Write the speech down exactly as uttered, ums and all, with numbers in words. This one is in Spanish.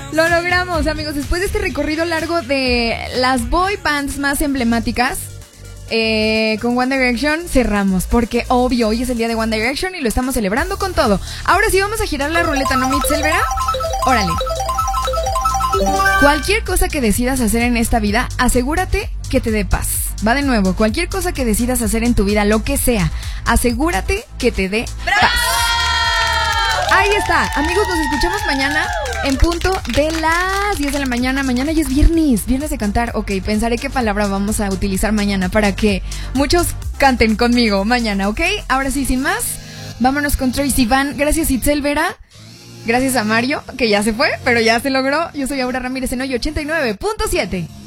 Lo logramos, amigos. Después de este recorrido largo de las boy bands más emblemáticas, eh, con One Direction cerramos. Porque obvio, hoy es el día de One Direction y lo estamos celebrando con todo. Ahora sí vamos a girar la ruleta, ¿no, Mitzel Vera? Órale. Cualquier cosa que decidas hacer en esta vida, asegúrate que te dé paz. Va de nuevo, cualquier cosa que decidas hacer en tu vida, lo que sea, asegúrate que te dé paz. Ahí está, amigos, nos escuchamos mañana en punto de las diez de la mañana. Mañana ya es viernes, viernes de cantar. Ok, pensaré qué palabra vamos a utilizar mañana para que muchos canten conmigo mañana, ¿ok? Ahora sí, sin más, vámonos con Tracy Van. Gracias, Itzel Vera. Gracias a Mario, que ya se fue, pero ya se logró. Yo soy Aura Ramírez en Hoy ochenta y nueve punto siete.